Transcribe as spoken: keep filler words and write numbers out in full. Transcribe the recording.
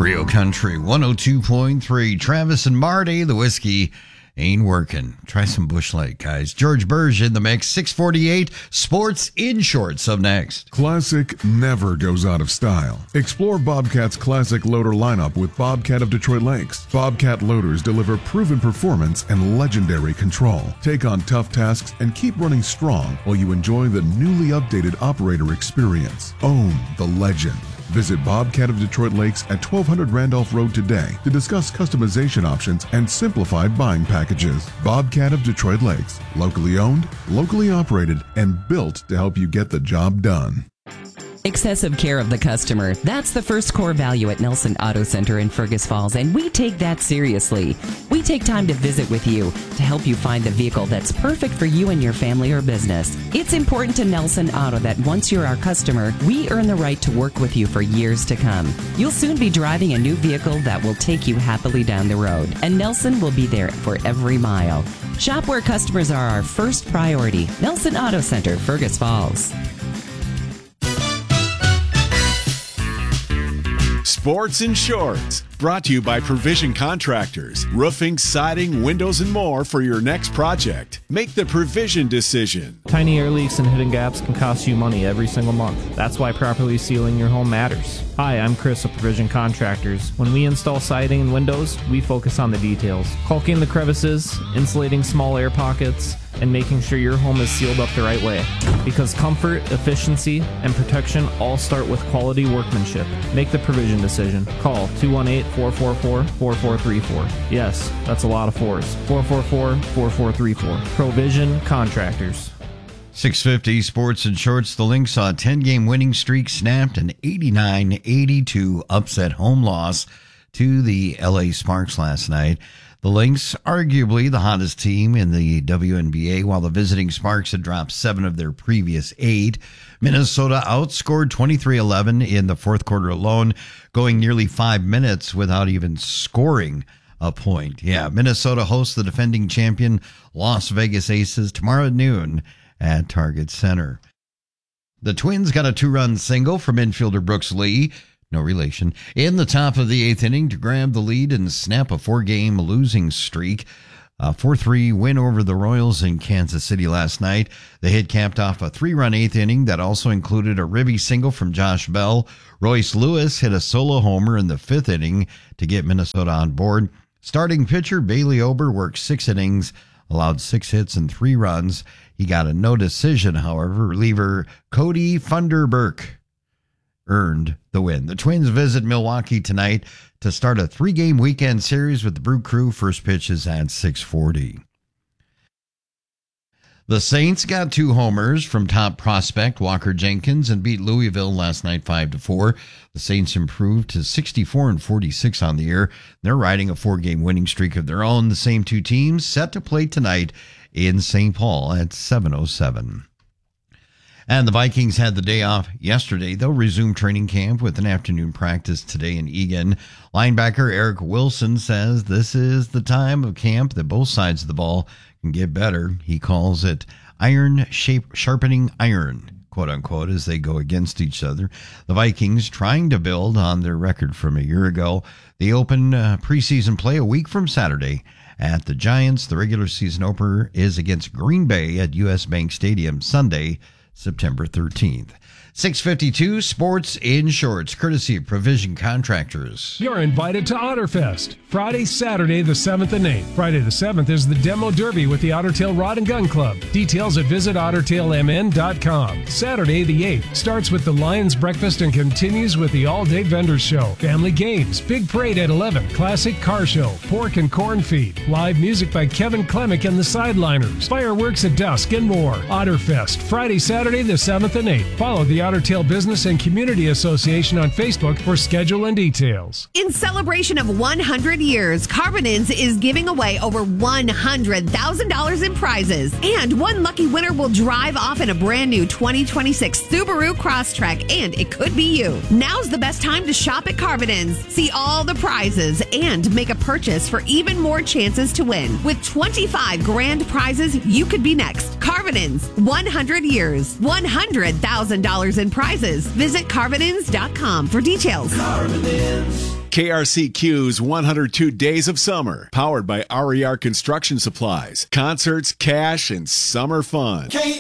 Real Country one oh two point three. Travis and Marty, the whiskey ain't working. Try some Busch Light, guys. George Burge in the mix. six forty-eight, Sports in Shorts up next. Classic never goes out of style. Explore Bobcat's classic loader lineup with Bobcat of Detroit Lakes. Bobcat loaders deliver proven performance and legendary control. Take on tough tasks and keep running strong while you enjoy the newly updated operator experience. Own the legend. Visit Bobcat of Detroit Lakes at twelve hundred Randolph Road today to discuss customization options and simplified buying packages. Bobcat of Detroit Lakes, locally owned, locally operated, and built to help you get the job done. Excessive care of the customer. That's the first core value at Nelson Auto Center in Fergus Falls, and we take that seriously. We take time to visit with you to help you find the vehicle that's perfect for you and your family or business. It's important to Nelson Auto that once you're our customer, we earn the right to work with you for years to come. You'll soon be driving a new vehicle that will take you happily down the road, and Nelson will be there for every mile. Shop where customers are our first priority. Nelson Auto Center, Fergus Falls. Sports in Shorts, brought to you by Provision Contractors. Roofing, siding, windows, and more for your next project. Make the Provision decision. Tiny air leaks and hidden gaps can cost you money every single month. That's why properly sealing your home matters. Hi, I'm Chris of Provision Contractors. When we install siding and windows, we focus on the details. Caulking the crevices, insulating small air pockets, and making sure your home is sealed up the right way. Because comfort, efficiency, and protection all start with quality workmanship. Make the Provision decision. Call two one eight, four four four, four four three four. Yes, that's a lot of fours. four four four, four four three four. Provision Contractors. six fifty, Sports and Shorts. The Lynx saw a ten-game winning streak snapped, an eighty-nine eighty-two upset home loss to the L A Sparks last night. The Lynx, arguably the hottest team in the W N B A, while the visiting Sparks had dropped seven of their previous eight. Minnesota outscored twenty-three eleven in the fourth quarter alone, going nearly five minutes without even scoring a point. Yeah, Minnesota hosts the defending champion Las Vegas Aces tomorrow at noon at Target Center. The Twins got a two-run single from infielder Brooks Lee, no relation, in the top of the eighth inning to grab the lead and snap a four-game losing streak. A four three win over the Royals in Kansas City last night. The hit capped off a three-run eighth inning that also included a ribby single from Josh Bell. Royce Lewis hit a solo homer in the fifth inning to get Minnesota on board. Starting pitcher Bailey Ober worked six innings, allowed six hits and three runs. He got a no decision, however. Reliever Cody Funderburk earned the win. The Twins visit Milwaukee tonight to start a three-game weekend series with the Brew Crew. First pitch is at six forty. The Saints got two homers from top prospect Walker Jenkins and beat Louisville last night five to four. The Saints improved to sixty-four and forty-six on the year. They're riding a four-game winning streak of their own. The same two teams set to play tonight in Saint Paul at seven oh seven. And the Vikings had the day off yesterday. They'll resume training camp with an afternoon practice today in Eagan. Linebacker Eric Wilson says this is the time of camp that both sides of the ball can get better. He calls it iron shape sharpening iron, quote unquote, as they go against each other. The Vikings trying to build on their record from a year ago. They open uh, preseason play a week from Saturday at the Giants. The regular season opener is against Green Bay at U S Bank Stadium Sunday, September thirteenth. six fifty-two, Sports in Shorts, courtesy of Provision Contractors. You're invited to Otterfest, Friday, Saturday, the seventh and eighth. Friday the seventh is the Demo Derby with the Otter Tail Rod and Gun Club. Details at visit otter tail m n dot com. Saturday the eighth starts with the Lions Breakfast and continues with the All-Day Vendors Show. Family games, big parade at eleven, classic car show, pork and corn feed, live music by Kevin Klemick and the Sideliners, fireworks at dusk, and more. Otterfest, Friday, Saturday the seventh and eighth. Follow the Otter Tail Business and Community Association on Facebook for schedule and details. In celebration of one hundred years, Carbonins is giving away over one hundred thousand dollars in prizes. And one lucky winner will drive off in a brand new twenty twenty-six Subaru Crosstrek, and it could be you. Now's the best time to shop at Carbonins. See all the prizes and make a purchase for even more chances to win. With twenty-five grand prizes, you could be next. Carbonins, one hundred years, one hundred thousand dollars in prizes. Visit Carbonins dot com for details. Carbonins. K R C Q's one hundred two Days of Summer, powered by R E R Construction Supplies. Concerts, cash, and summer fun. K